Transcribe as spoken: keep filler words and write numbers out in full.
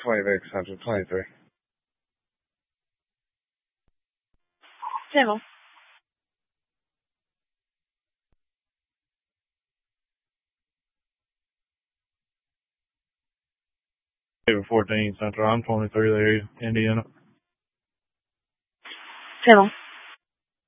twenty-six hundred twenty-three. C'est bon. fourteen Central. I'm twenty-three there, Indiana. C'est bon.